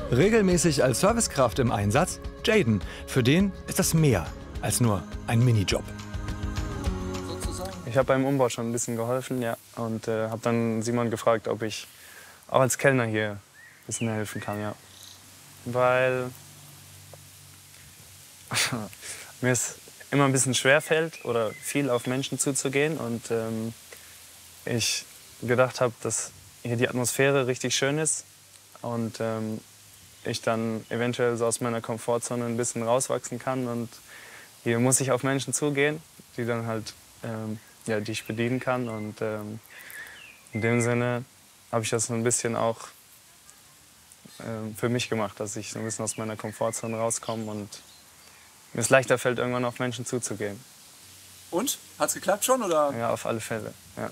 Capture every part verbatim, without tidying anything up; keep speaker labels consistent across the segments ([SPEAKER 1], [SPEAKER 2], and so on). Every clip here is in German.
[SPEAKER 1] Regelmäßig als Servicekraft im Einsatz Jaden. Für den ist das mehr als nur ein Minijob.
[SPEAKER 2] Ich habe beim Umbau schon ein bisschen geholfen, ja. Und äh, habe dann Simon gefragt, ob ich auch als Kellner hier ein bisschen helfen kann, ja. Weil mir es immer ein bisschen schwer fällt oder viel auf Menschen zuzugehen. Und ähm, ich gedacht habe, dass hier die Atmosphäre richtig schön ist. Und ähm, ich dann eventuell so aus meiner Komfortzone ein bisschen rauswachsen kann. Und hier muss ich auf Menschen zugehen, die dann halt, ähm, ja, die ich bedienen kann. Und ähm, in dem Sinne habe ich das so ein bisschen auch ähm, für mich gemacht, dass ich so ein bisschen aus meiner Komfortzone rauskomme und mir es leichter fällt, irgendwann auf Menschen zuzugehen.
[SPEAKER 3] Und? Hat's geklappt schon, oder?
[SPEAKER 2] Ja, auf alle Fälle, ja.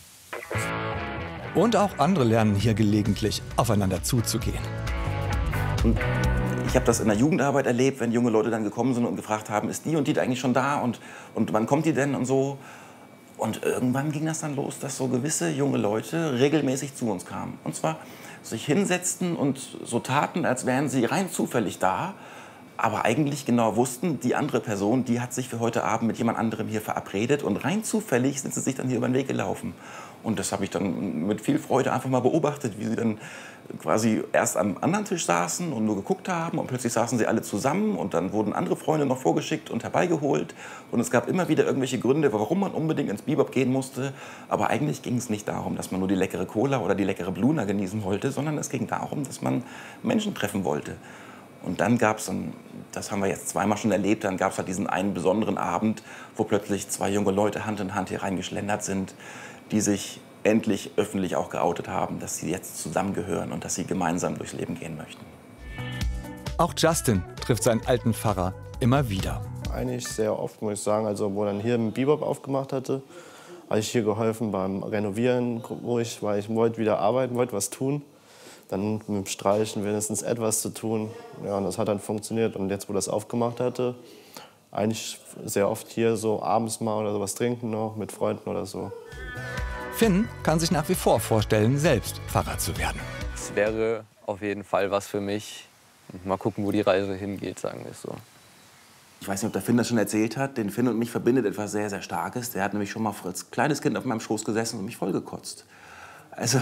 [SPEAKER 1] Und auch andere lernen hier gelegentlich, aufeinander zuzugehen.
[SPEAKER 4] Und ich habe das in der Jugendarbeit erlebt, wenn junge Leute dann gekommen sind und gefragt haben, ist die und die eigentlich schon da und, und wann kommt die denn und so. Und irgendwann ging das dann los, dass so gewisse junge Leute regelmäßig zu uns kamen. Und zwar sich hinsetzten und so taten, als wären sie rein zufällig da, aber eigentlich genau wussten, die andere Person, die hat sich für heute Abend mit jemand anderem hier verabredet und rein zufällig sind sie sich dann hier über den Weg gelaufen. Und das habe ich dann mit viel Freude einfach mal beobachtet, wie sie dann quasi erst am anderen Tisch saßen und nur geguckt haben und plötzlich saßen sie alle zusammen und dann wurden andere Freunde noch vorgeschickt und herbeigeholt und es gab immer wieder irgendwelche Gründe, warum man unbedingt ins Bebop gehen musste, aber eigentlich ging es nicht darum, dass man nur die leckere Cola oder die leckere Bluna genießen wollte, sondern es ging darum, dass man Menschen treffen wollte. Und dann gab es, das haben wir jetzt zweimal schon erlebt, dann gab es halt diesen einen besonderen Abend, wo plötzlich zwei junge Leute Hand in Hand hier reingeschlendert sind, die sich endlich öffentlich auch geoutet haben, dass sie jetzt zusammengehören und dass sie gemeinsam durchs Leben gehen möchten.
[SPEAKER 1] Auch Justin trifft seinen alten Pfarrer immer wieder.
[SPEAKER 5] Eigentlich sehr oft, muss ich sagen. Also, wo er dann hier im Bebop aufgemacht hatte, habe ich hier geholfen beim Renovieren, wo ich, weil ich wollte wieder arbeiten, wollte was tun. Dann mit dem Streichen wenigstens etwas zu tun. Ja, und das hat dann funktioniert. Und jetzt, wo das aufgemacht hatte, eigentlich sehr oft hier so abends mal oder sowas trinken noch mit Freunden oder so.
[SPEAKER 1] Finn kann sich nach wie vor vorstellen, selbst Pfarrer zu werden.
[SPEAKER 6] Es wäre auf jeden Fall was für mich. Mal gucken, wo die Reise hingeht, sagen wir es so.
[SPEAKER 4] Ich weiß nicht, ob der Finn das schon erzählt hat. Den Finn und mich verbindet etwas sehr, sehr Starkes. Der hat nämlich schon mal als kleines Kind auf meinem Schoß gesessen und mich vollgekotzt. Also,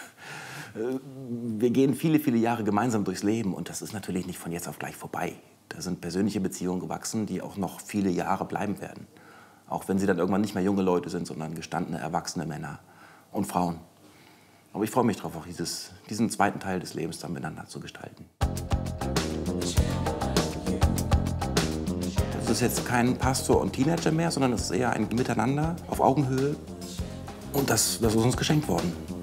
[SPEAKER 4] wir gehen viele, viele Jahre gemeinsam durchs Leben. Und das ist natürlich nicht von jetzt auf gleich vorbei. Da sind persönliche Beziehungen gewachsen, die auch noch viele Jahre bleiben werden. Auch wenn sie dann irgendwann nicht mehr junge Leute sind, sondern gestandene, erwachsene Männer und Frauen. Aber ich freue mich darauf, auch dieses, diesen zweiten Teil des Lebens dann miteinander zu gestalten. Das ist jetzt kein Pastor und Teenager mehr, sondern es ist eher ein Miteinander auf Augenhöhe. Und das, das ist uns geschenkt worden.